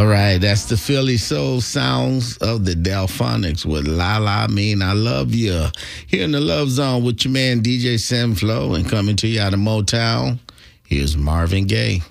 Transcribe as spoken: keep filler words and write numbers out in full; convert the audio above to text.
All right, that's the Philly soul sounds of the Delphonics with La La Mean I Love You. Here in the Love Zone with your man D J Sam Flow, and coming to you out of Motown, here's Marvin Gaye.